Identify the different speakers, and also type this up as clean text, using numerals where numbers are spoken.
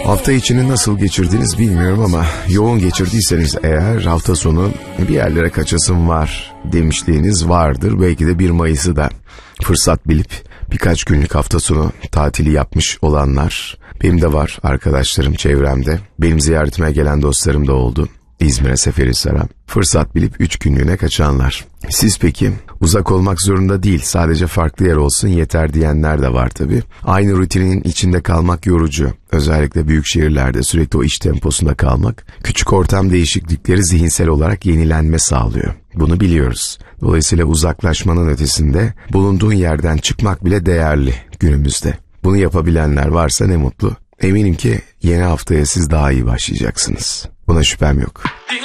Speaker 1: Hafta içini nasıl geçirdiniz bilmiyorum ama yoğun geçirdiyseniz eğer hafta sonu bir yerlere kaçasım var demişliğiniz vardır. Belki de 1 Mayıs'ı da fırsat bilip birkaç günlük hafta sonu tatili yapmış olanlar. Benim de var arkadaşlarım çevremde. Benim ziyaretime gelen dostlarım da oldu. İzmir'e, Seferihisar'a fırsat bilip 3 günlüğüne kaçanlar. Siz peki? Uzak olmak zorunda değil, sadece farklı yer olsun yeter diyenler de var tabii. Aynı rutinin içinde kalmak yorucu. Özellikle büyük şehirlerde sürekli o iş temposunda kalmak, küçük ortam değişiklikleri zihinsel olarak yenilenme sağlıyor. Bunu biliyoruz. Dolayısıyla uzaklaşmanın ötesinde bulunduğun yerden çıkmak bile değerli günümüzde. Bunu yapabilenler varsa ne mutlu. Eminim ki yeni haftaya siz daha iyi başlayacaksınız. Buna şüphem yok.